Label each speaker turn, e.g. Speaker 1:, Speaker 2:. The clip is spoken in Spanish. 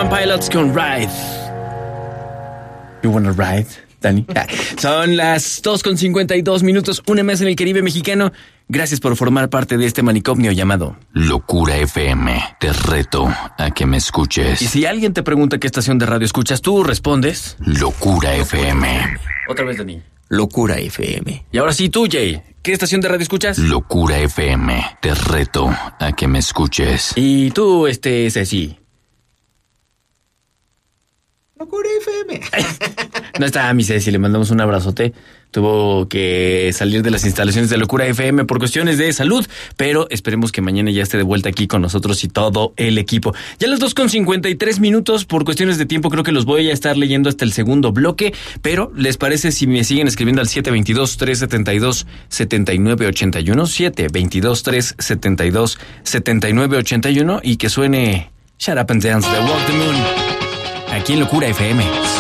Speaker 1: 21 Pilots con Ride. You wanna ride, Dani? Son las 2:52, una más en el Caribe mexicano. Gracias por formar parte de este manicomio llamado
Speaker 2: Locura FM. Te reto a que me escuches.
Speaker 1: Y si alguien te pregunta qué estación de radio escuchas, tú respondes
Speaker 2: Locura FM.
Speaker 1: Otra vez, Dani.
Speaker 3: Locura FM.
Speaker 1: Y ahora sí, tú, Jay, ¿qué estación de radio escuchas?
Speaker 2: Locura FM. Te reto a que me escuches.
Speaker 1: Y tú, Ceci.
Speaker 3: Locura FM.
Speaker 1: No está mi Ceci, le mandamos un abrazote. Tuvo que salir de las instalaciones de Locura FM por cuestiones de salud, pero esperemos que mañana ya esté de vuelta aquí con nosotros y todo el equipo. Ya las 2:53, por cuestiones de tiempo creo que los voy a estar leyendo hasta el segundo bloque, pero ¿les parece si me siguen escribiendo al 722-372-7981? 722-372-7981 y que suene Shut Up and Dance de Walk the Moon aquí en Locura FM.